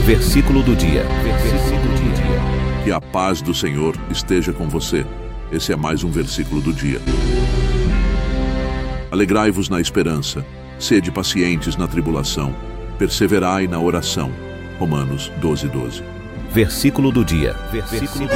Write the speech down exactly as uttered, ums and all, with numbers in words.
Versículo do dia. Versículo do dia. Que a paz do Senhor esteja com você. Esse é mais um versículo do dia. Alegrai-vos na esperança, sede pacientes na tribulação, perseverai na oração. Romanos doze, doze. Versículo do dia. Versículo